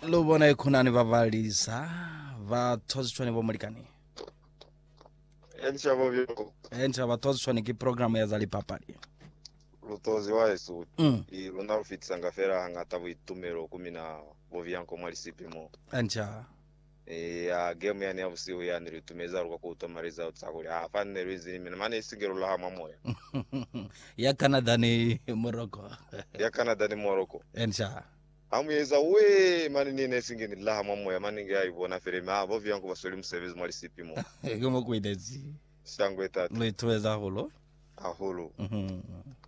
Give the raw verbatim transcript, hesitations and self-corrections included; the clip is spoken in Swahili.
Lubona ikhunani bavalisa vathozitshwane bomolikani Enshabo byo entsha vathozitshwane ki program ya zalipapali lutozi wa Yesu mm. i luna rufitisa ngafera hangata buitumero kumina bovianko mwali sipimo entsha e ya game yani abusiu yani ritumeza ruko kutomariza utsakuri afane rizini mina mane isigero la hama moya ya Canada ni Morocco ya Canada ni Morocco entsha amuyeza we mani nine singeni la hama moya mani ngai bona fere ma bovianko basoli mservice mwali sipimo como cuidezi sangwe tatu lo ituweza holo aholo mhm